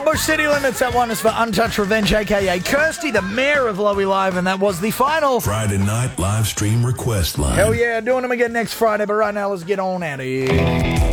Bush City Limits. That one is for Untouched Revenge, a.k.a. Kirsty, the mayor of Lowy Live, and that was the final Friday night live stream request line. Hell yeah, doing them again next Friday, but right now let's get on out of here.